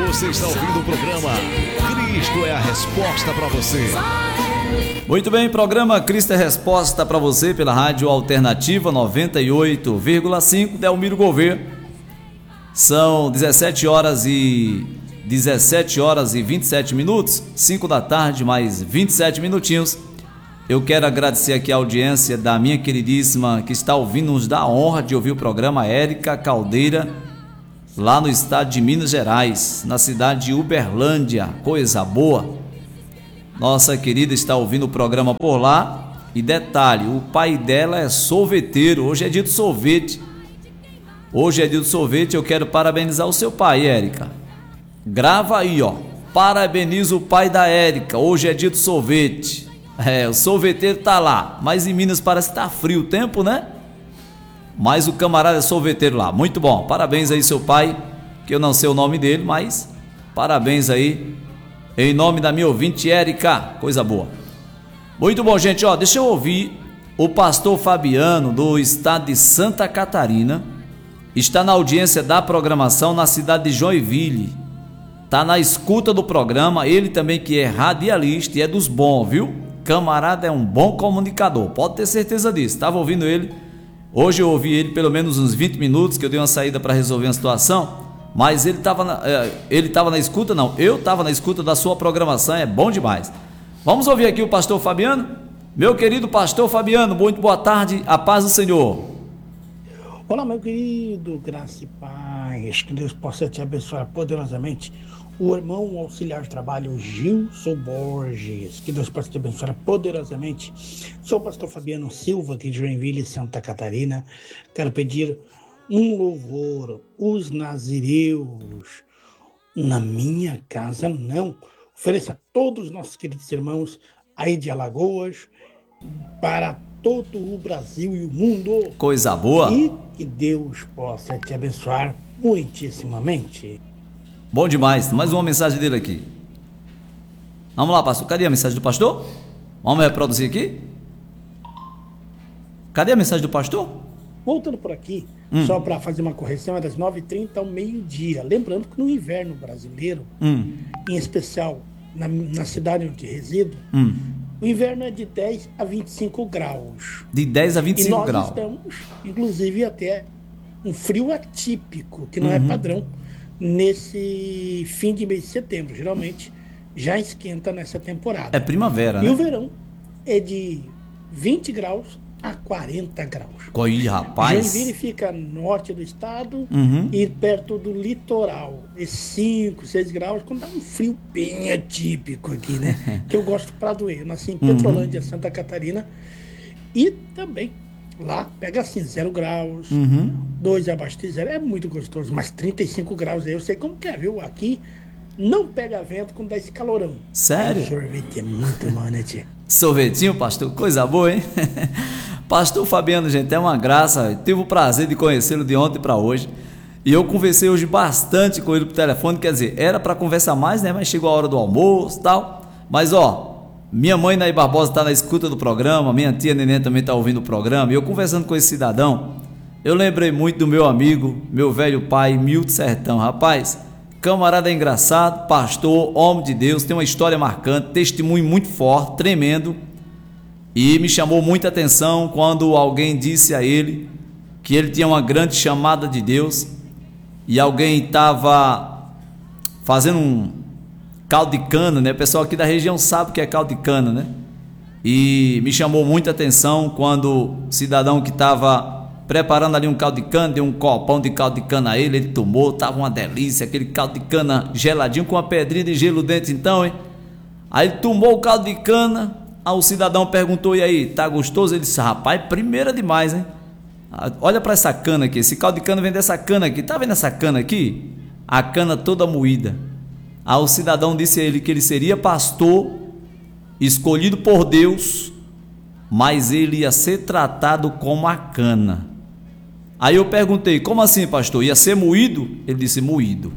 Você está ouvindo o programa Cristo é a Resposta para você. Muito bem, programa Cristo é a Resposta para você pela Rádio Alternativa 98,5 Delmiro Gouveia. São 17 horas e 27 minutos, 5 da tarde, mais 27 minutinhos. Eu quero agradecer aqui a audiência da minha queridíssima que está ouvindo, nos dá a honra de ouvir o programa, Érica Caldeira, lá no estado de Minas Gerais, na cidade de Uberlândia, coisa boa. Nossa querida está ouvindo o programa por lá. E detalhe, o pai dela é sorveteiro, hoje é dia do sorvete. Hoje é dia do sorvete, eu quero parabenizar o seu pai, Érica. Grava aí, ó. Parabenizo o pai da Érica, hoje é dia do sorvete. O sorveteiro tá lá, mas em Minas parece que tá frio o tempo, né? Mas o camarada é sorveteiro lá, muito bom. Parabéns aí, seu pai, que eu não sei o nome dele, mas parabéns aí, em nome da minha ouvinte, Érica, coisa boa. Muito bom, gente, ó, deixa eu ouvir o pastor Fabiano, do estado de Santa Catarina, está na audiência da programação na cidade de Joinville, tá na escuta do programa, ele também que é radialista e é dos bons, viu? Camarada é um bom comunicador, pode ter certeza disso. Estava ouvindo ele, hoje eu ouvi ele pelo menos uns 20 minutos, que eu dei uma saída para resolver uma situação, mas ele estava na escuta, não, eu estava na escuta da sua programação, é bom demais. Vamos ouvir aqui o pastor Fabiano. Meu querido pastor Fabiano, muito boa tarde, a paz do Senhor. Olá, meu querido, graça e paz, que Deus possa te abençoar poderosamente. O irmão auxiliar de trabalho Gilson Borges, que Deus possa te abençoar poderosamente. Sou o pastor Fabiano Silva, aqui de Joinville, Santa Catarina. Quero pedir um louvor, os nazireus, na minha casa não. Ofereça a todos os nossos queridos irmãos aí de Alagoas, para todo o Brasil e o mundo. Coisa boa. E que Deus possa te abençoar muitíssimamente. Bom demais, mais uma mensagem dele aqui. Vamos lá, pastor, cadê a mensagem do pastor? Vamos reproduzir aqui? Cadê a mensagem do pastor? Voltando por aqui, só para fazer uma correção, é das 9h30 ao meio-dia. Lembrando que no inverno brasileiro, em especial na cidade onde resido, o inverno é de 10 a 25 graus. De 10 a 25 graus. E nós estamos, inclusive, até um frio atípico, que não é padrão, nesse fim de mês de setembro. Geralmente já esquenta nessa temporada. É primavera, e né? o verão é de 20 graus a 40 graus. Coi, rapaz. Joinville fica norte do estado e perto do litoral. É 5, 6 graus, quando dá um frio bem atípico aqui, né? Que eu gosto para doer. Eu nasci em Petrolândia, Santa Catarina. E também lá pega assim 0 graus, 2 abaixo de 0. É muito gostoso, mas 35 graus aí eu sei como que é, viu? Aqui não pega vento quando dá esse calorão. Sério? O sorvete é muito bom, né, tia? Sorvetinho, pastor, coisa boa, hein? Pastor Fabiano, gente, é uma graça. Tive o prazer de conhecê-lo de ontem para hoje. E eu conversei hoje bastante com ele por telefone. Quer dizer, era para conversar mais, né? Mas chegou a hora do almoço e tal. Mas, ó, minha mãe, Naí Barbosa, está na escuta do programa. Minha tia Neném também está ouvindo o programa. E eu conversando com esse cidadão, eu lembrei muito do meu amigo, meu velho pai, Milton Sertão. Rapaz, camarada engraçado, pastor, homem de Deus, tem uma história marcante, testemunho muito forte, tremendo. E me chamou muita atenção quando alguém disse a ele que ele tinha uma grande chamada de Deus e alguém estava fazendo um caldo de cana, né? O pessoal aqui da região sabe o que é caldo de cana, né? E me chamou muita atenção quando o cidadão que estava preparando ali um caldo de cana, deu um copão de caldo de cana a ele tomou, estava uma delícia, aquele caldo de cana geladinho com uma pedrinha de gelo dentro então, hein? Aí ele tomou o caldo de cana. O cidadão perguntou, e aí, tá gostoso? Ele disse, rapaz, primeira demais, hein? Olha para essa cana aqui, esse caldo de cana vem dessa cana aqui, tá vendo essa cana aqui? A cana toda moída. O cidadão disse a ele que ele seria pastor, escolhido por Deus, mas ele ia ser tratado como a cana. Aí eu perguntei, como assim, pastor? Ia ser moído? Ele disse, moído.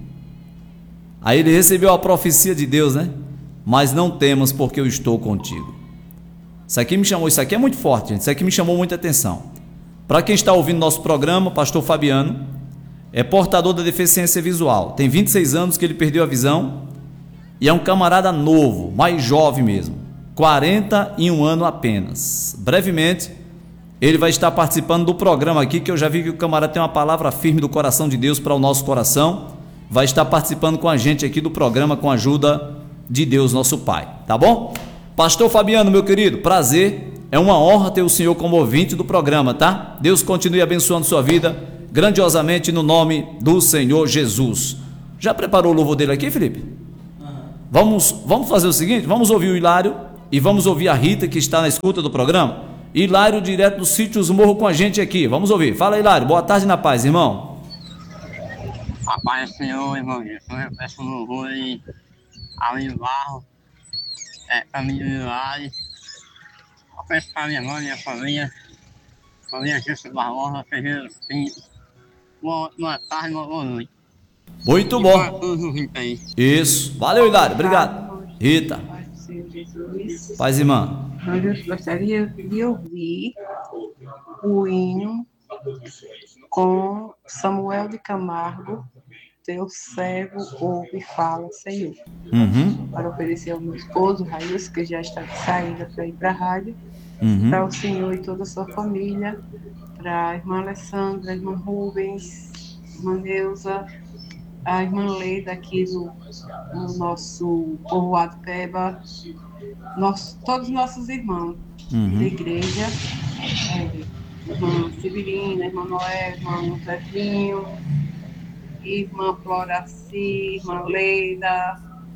Aí ele recebeu a profecia de Deus, né? Mas não temas, porque eu estou contigo. Isso aqui é muito forte, gente. Isso aqui me chamou muita atenção. Para quem está ouvindo nosso programa, pastor Fabiano, é portador da deficiência visual. Tem 26 anos que ele perdeu a visão e é um camarada novo, mais jovem mesmo. 41 anos apenas. Brevemente, ele vai estar participando do programa aqui, que eu já vi que o camarada tem uma palavra firme do coração de Deus para o nosso coração. Vai estar participando com a gente aqui do programa com a ajuda de Deus, nosso Pai. Tá bom? Pastor Fabiano, meu querido, prazer. É uma honra ter o senhor como ouvinte do programa, tá? Deus continue abençoando sua vida grandiosamente no nome do Senhor Jesus. Já preparou o louvor dele aqui, Felipe? Vamos fazer o seguinte, vamos ouvir o Hilário e vamos ouvir a Rita, que está na escuta do programa. Hilário, direto do sítio Os Morros, com a gente aqui. Vamos ouvir. Fala, Hilário. Boa tarde na paz, irmão. A paz do Senhor, irmão Jesus. Eu peço um louvor aí, ali Barro, para mim, Hilário. Eu peço para minha mãe, minha família Gilson Barbosa, Ferreira Pinto. Boa tarde, boa noite. Muito bom. Isso. Valeu, Hilário. Obrigado. Rita. Paz, irmã. Eu gostaria de ouvir o hino com Samuel de Camargo, teu servo ouve e fala, Senhor. Para oferecer ao meu esposo, Raíssa, que já está de saída para ir para a rádio, para o Senhor e toda a sua família, para a irmã Alessandra, a irmã Rubens, a irmã Neuza, a irmã Leida aqui no nosso povoado Peba, todos os nossos irmãos da igreja, irmã Severina, irmã Noé, irmã Zefinho, irmã Floraci, irmã Leida,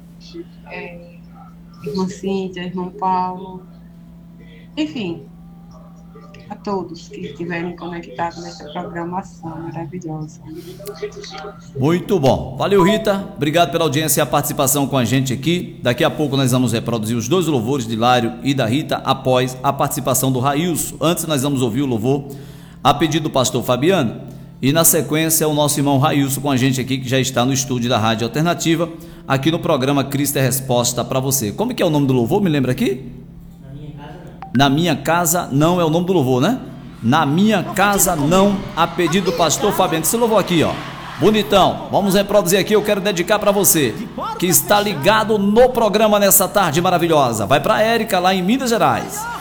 irmã Cíntia, irmão Paulo, enfim, a todos que estiverem conectados nessa programação maravilhosa. Muito bom. Valeu, Rita. Obrigado pela audiência e a participação com a gente aqui. Daqui a pouco nós vamos reproduzir os dois louvores de Hilário e da Rita após a participação do Railson. Antes nós vamos ouvir o louvor a pedido do pastor Fabiano e na sequência o nosso irmão Railson com a gente aqui, que já está no estúdio da Rádio Alternativa, aqui no programa Cristo é Resposta para você. Como que é o nome do louvor? Me lembra aqui? Na minha casa não é o nome do louvor, né? Na minha casa não, a pedido do pastor Fabiano. Esse louvor aqui, ó, bonitão. Vamos reproduzir aqui, eu quero dedicar para você que está ligado no programa nessa tarde maravilhosa. Vai para Érica, lá em Minas Gerais.